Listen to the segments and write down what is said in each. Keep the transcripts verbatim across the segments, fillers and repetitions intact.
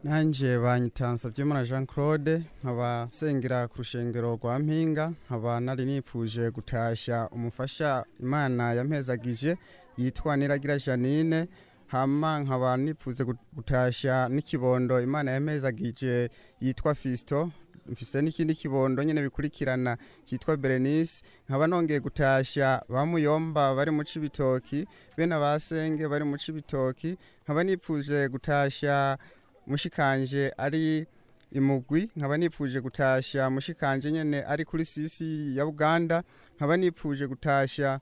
Nanje banyitansa by'Imana Jean Claude nkaba sengera ku rushengero rwa Mpinga nkaba nari nipfuje gutashya umufasha Imana yampezagije yitwa Niragira Janine hama nkaba nipfuze gutashya n'ikibondo Imana yampezagije yitwa Fisto mfise n'ikindi kibondo nyene bikurikirana cyitwa Berenice nkaba nongeye gutashya bamuyomba bari mu Cibitoki bene abasenge bari mu Cibitoki nkaba nipfuje gutashya mushikanje ari imugwi nkaba nipfuje gutashya mushikanje nyene ari kuri sisi ya Uganda nkaba nipfuje gutashya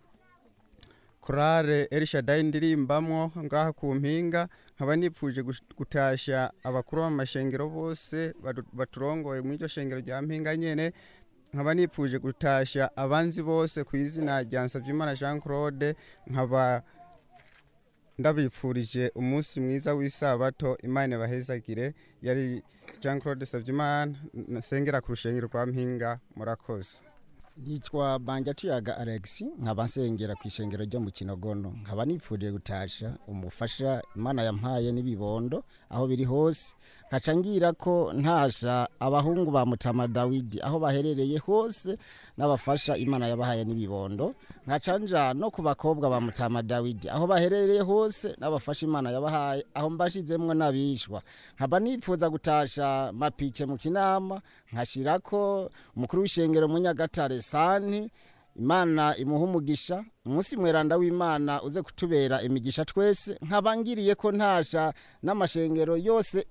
Korale Elshadai ndirimbamwo ngaha ku Mpinga nkaba nipfuje gutashya abakuru b'amashengero bose baturongoye mu iryo shengero rya Mpinga nyene nkaba nipfuje gutashya abanzi bose ku izina rya Nsavyimana Jean Claude nkaba ndabipfurije umunsi mwiza w'isabato Imana bahezagire yari Jean Claude Savyimana nsengera ku rushengero rwa Mpinga murakoze. Yitwa Banjatuyaga Alex nkaba nsengera ku ishengero ryo mu Kinogono nkaba nipfuje gutasha umufasha Imana yampaye n'ibibondo aho biri hose nkaca ngira ko ntasha abahungu ba Mutama Dawidi aho baherereye hose n'abafasha Imana yabahaye n'ibibondo nkaca nja no ku bakobwa ba Mutama Dawidi aho baherereye hose n'abafasha Imana yabahaye aho mbashizemwe nabishwa nkaba nipfuza gutasha Mapike mu Kinama nkashirako umukuru w'ishengero mu Nyagatare Sani Imana imuha umugisha umunsi mweranda w'Imana uze kutubera imigisha twese nkabangiriye ko ntasha n'amashengero yose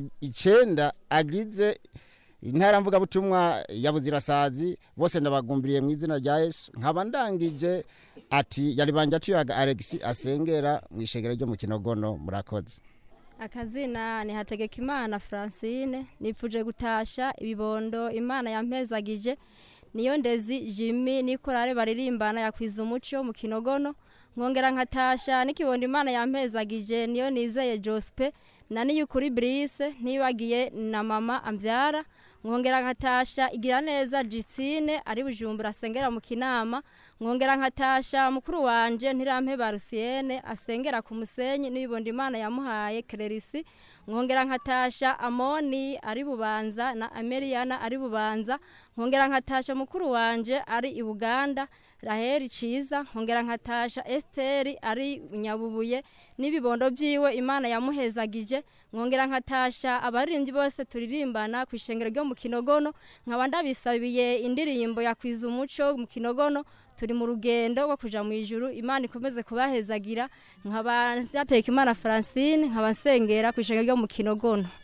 icenda agize intara mvuga butumwa ya Buzirasazi bose ndabagumbiriye mu izina rya Yesu nkaba ndangije ati yari Banjatuyaga Alex asengera mu ishengero ryo mu Kinogono murakoze. Akazina ni Hategekimana Francine nipfuje gutasha ibibondo Imana yampezagije niyo ndezi Jimmy ni korale baririmbana yakwiza umuco mu Kinogono nkongera nkatasha n'ikibondo Imana yampezagije niyo nizeye Jospe na niyukuri Brice nibagiye na mama ambyara nkongera nkatasha igira neza Justine ari Bujumbura asengera mu Kinama nkongera nkatasha mukuru wanje ntirampe Barusienne asengera ku Musenyi n'ibibondo Imana yamuhaye Clarisse nkongera nkatasha Amoni ari Bubanza na Ameriana ari Bubanza nkongera nkatasha mukuru wanje ari i Buganda Raheli Ciza nkongera nkatasha Esteri ari Nyabubuye n'ibibondo byiwe Imana yamuhezagije nkongera nkatasha abaririmbyi bose turirimbana ku ishengero ryo mu Kinogono nkaba ndabisabiye indirimbo yakwiza umuco mu Kinogono turi mu rugendo rwo kuja mu ijuru Imana ikomeze kubahezagira nkaba Hategekimana Francine nkaba nsengera ku ishengero ryo mu Kinogono.